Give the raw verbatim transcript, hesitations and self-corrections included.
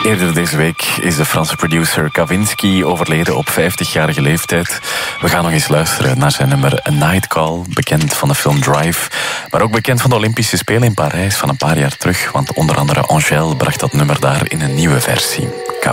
Eerder deze week is de Franse producer Kavinsky overleden op vijftigjarige leeftijd. We gaan nog eens luisteren naar zijn nummer A Night Call, bekend van de film Drive, maar ook bekend van de Olympische Spelen in Parijs van een paar jaar terug, want onder andere Angèle bracht dat nummer daar in een nieuwe versie.